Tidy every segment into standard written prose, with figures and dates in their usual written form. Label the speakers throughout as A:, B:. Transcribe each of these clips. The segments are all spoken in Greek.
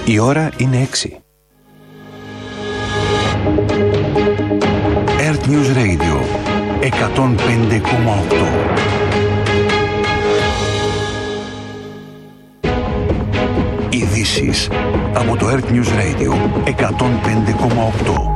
A: Η ώρα είναι 6. Earth News Radio 105,8. Ειδήσεις από το Earth News Radio 105,8.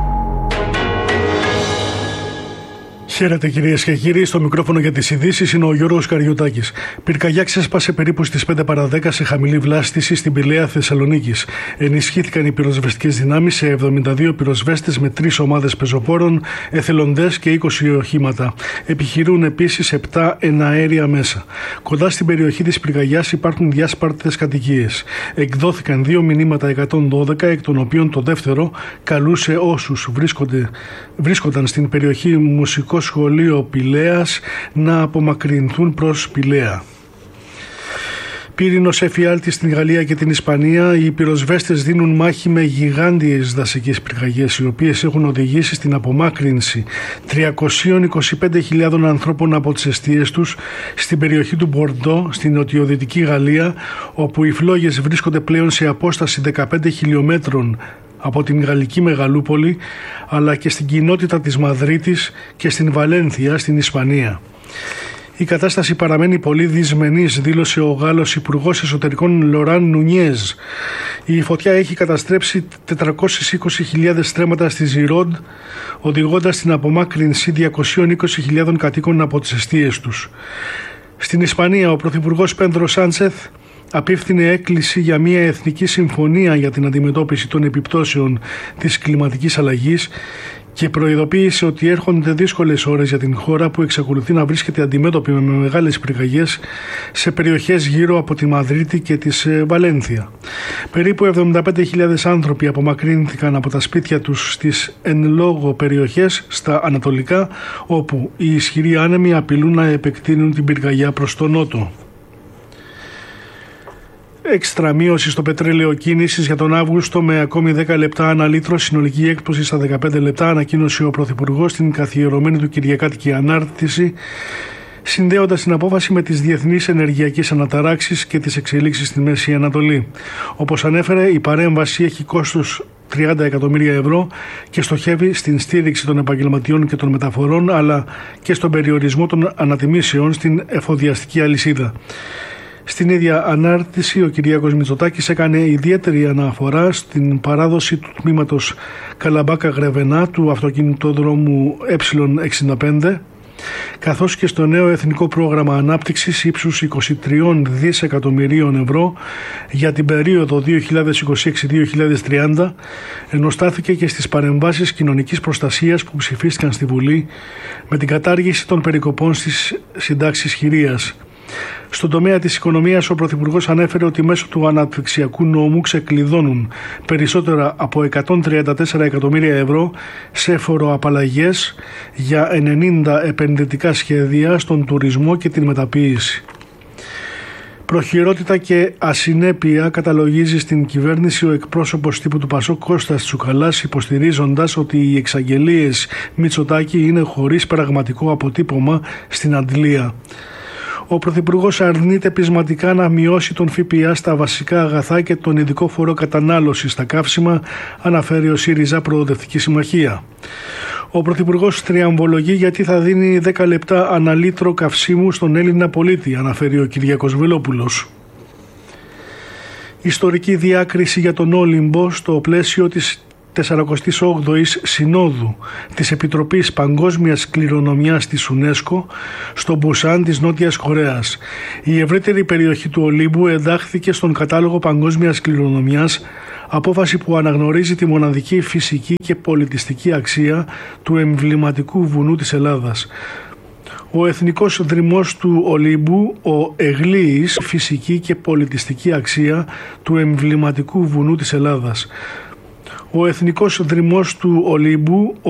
B: Χαίρετε κυρίες και κύριοι, στο μικρόφωνο για τις ειδήσεις είναι ο Γιώργος Καριωτάκης. Πυρκαγιά ξέσπασε περίπου στις 5 παρά 10 σε χαμηλή βλάστηση στην Πηλαία Θεσσαλονίκης. Ενισχύθηκαν οι πυροσβεστικές δυνάμεις σε 72 πυροσβέστες με 3 ομάδες πεζοπόρων, εθελοντές και 20 οχήματα. Επιχειρούν επίσης 7 εναέρια μέσα. Κοντά στην περιοχή της πυρκαγιάς υπάρχουν διάσπαρτες κατοικίες. Εκδόθηκαν 2 μηνύματα 112, εκ των οποίων το δεύτερο καλούσε όσους βρίσκονταν στην περιοχή Μουσικό Σχολείο Πηλαίας να απομακρυνθούν προς Πηλαία. Πύρινος εφιάλτης στην Γαλλία και την Ισπανία, οι πυροσβέστες δίνουν μάχη με γιγάντιες δασικές πυρκαγιές, οι οποίες έχουν οδηγήσει στην απομάκρυνση 325.000 ανθρώπων από τις εστίες τους στην περιοχή του Μπορντό, στην νοτιοδυτική Γαλλία, όπου οι φλόγες βρίσκονται πλέον σε απόσταση 15 χιλιόμετρων από την γαλλική μεγαλούπολη, αλλά και στην κοινότητα της Μαδρίτης και στην Βαλένθια στην Ισπανία. Η κατάσταση παραμένει πολύ δυσμενής, δήλωσε ο Γάλλος Υπουργός Εσωτερικών Λοράν Νουνιέζ. Η φωτιά έχει καταστρέψει 420.000 στρέμματα στη Ζιρόντ, οδηγώντας στην απομάκρυνση 220.000 κατοίκων από τις εστίες τους. Στην Ισπανία, ο Πρωθυπουργός Πέντρο Σάντσεθ απίφθινε έκκληση για μια εθνική συμφωνία για την αντιμετώπιση των επιπτώσεων της κλιματικής αλλαγής και προειδοποίησε ότι έρχονται δύσκολες ώρες για την χώρα, που εξακολουθεί να βρίσκεται αντιμέτωπη με μεγάλες πυρκαγιές σε περιοχές γύρω από τη Μαδρίτη και της Βαλένθια. Περίπου 75.000 άνθρωποι απομακρύνθηκαν από τα σπίτια τους στις εν λόγω περιοχές στα ανατολικά, όπου οι ισχυροί άνεμοι απειλούν να επεκτείνουν την πυρκαγιά προς τον νότο. Έξτρα μείωση στο πετρέλαιο κίνησης για τον Αύγουστο με ακόμη 10 λεπτά ανά λίτρο, συνολική έκπτωση στα 15 λεπτά, ανακοίνωσε ο Πρωθυπουργός στην καθιερωμένη του κυριακάτικη ανάρτηση, συνδέοντας την απόφαση με τις διεθνείς ενεργειακές αναταράξεις και τις εξελίξεις στη Μέση Ανατολή. Όπως ανέφερε, η παρέμβαση έχει κόστος 30 εκατομμύρια ευρώ και στοχεύει στην στήριξη των επαγγελματιών και των μεταφορών, αλλά και στον περιορισμό των ανατιμήσεων στην εφοδιαστική αλυσίδα. Στην ίδια ανάρτηση, ο Κυριάκος Μητσοτάκης έκανε ιδιαίτερη αναφορά στην παράδοση του τμήματος Καλαμπάκα-Γρεβενά του αυτοκινητόδρομου Ε65, καθώς και στο νέο Εθνικό Πρόγραμμα Ανάπτυξης ύψους 23 δισεκατομμυρίων ευρώ για την περίοδο 2026-2030, ενώ στάθηκε και στις παρεμβάσεις κοινωνικής προστασίας που ψηφίστηκαν στη Βουλή με την κατάργηση των περικοπών στις συντάξεις χειρίας. Στον τομέα της οικονομίας, ο Πρωθυπουργός ανέφερε ότι μέσω του αναπτυξιακού νόμου ξεκλειδώνουν περισσότερα από 134 εκατομμύρια ευρώ σε φοροαπαλλαγές για 90 επενδυτικά σχέδια στον τουρισμό και την μεταποίηση. Προχειρότητα και ασυνέπεια καταλογίζει στην κυβέρνηση ο εκπρόσωπος τύπου του ΠΑΣΟΚ Κώστας Τσουκαλάς, υποστηρίζοντας ότι οι εξαγγελίες Μητσοτάκη είναι χωρίς πραγματικό αποτύπωμα στην αντλία. Ο Πρωθυπουργός αρνείται πεισματικά να μειώσει τον ΦΠΑ στα βασικά αγαθά και τον ειδικό φόρο κατανάλωσης στα καύσιμα, αναφέρει ο ΣΥΡΙΖΑ Προοδευτική Συμμαχία. Ο Πρωθυπουργός τριαμβολογεί γιατί θα δίνει 10 λεπτά ανά λίτρο καυσίμου στον Έλληνα πολίτη, αναφέρει ο Κυριάκος Βελόπουλος. Ιστορική διάκριση για τον Όλυμπο στο πλαίσιο της 48ης Συνόδου της Επιτροπής Παγκόσμιας Κληρονομιάς της UNESCO στο Μπουσάν της Νότιας Κορέας. Η ευρύτερη περιοχή του Ολύμπου εντάχθηκε στον κατάλογο Παγκόσμιας Κληρονομιάς, απόφαση που αναγνωρίζει τη μοναδική φυσική και πολιτιστική αξία του εμβληματικού βουνού της Ελλάδας. Ο εθνικός δρυμός του Ολύμπου, ο Εγλίης, φυσική και πολιτιστική αξία του εμβληματικού βουνού της Ελλάδας. Ο εθνικός δρυμός του Ολύμπου,